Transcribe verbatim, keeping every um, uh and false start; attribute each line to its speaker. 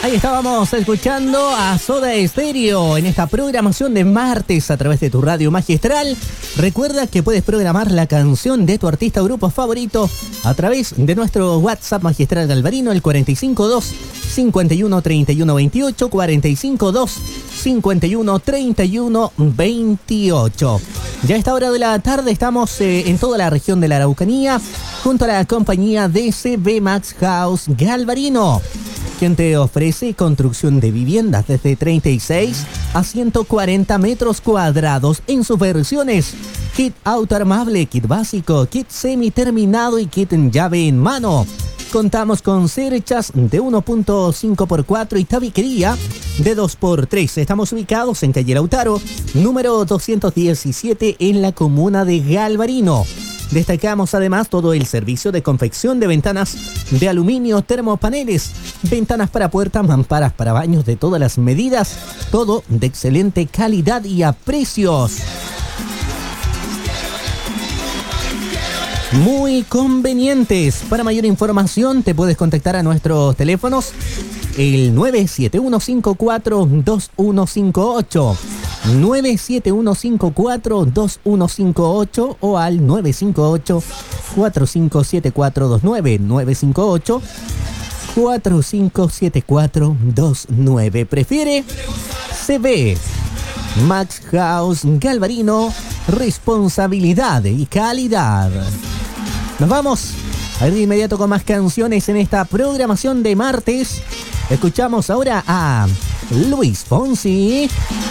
Speaker 1: Ahí estábamos escuchando a Soda Stereo en esta programación de martes a través de tu radio magistral. Recuerda que puedes programar la canción de tu artista o grupo favorito a través de nuestro WhatsApp magistral Galvarino, el cuatro cinco dos, cinco uno, tres uno dos ocho, cuatro cinco dos, cinco uno, tres uno dos ocho. Ya a esta hora de la tarde estamos eh, en toda la región de la Araucanía junto a la compañía D C B Max House Galvarino, quien te ofrece construcción de viviendas desde treinta y seis a ciento cuarenta metros cuadrados en sus versiones: kit autoarmable, kit básico, kit semi-terminado y kit en llave en mano. Contamos con cerchas de uno punto cinco por cuatro y tabiquería de dos por tres. Estamos ubicados en calle Lautaro, número doscientos diecisiete, en la comuna de Galvarino. Destacamos además todo el servicio de confección de ventanas de aluminio, termopaneles, ventanas para puertas, mamparas para baños de todas las medidas, todo de excelente calidad y a precios muy convenientes. Para mayor información te puedes contactar a nuestros teléfonos, el nueve siete uno cinco cuatro dos uno cinco ocho, nueve siete uno cinco cuatro dos uno cinco ocho o al nueve cinco ocho, cuatro cinco siete cuatro dos nueve, nueve cinco ocho, cuatro cinco siete cuatro dos nueve. Prefiere C B Max House Galvarino, responsabilidad y calidad. Nos vamos a ir de inmediato con más canciones en esta programación de martes. Escuchamos ahora a Luis Fonsi.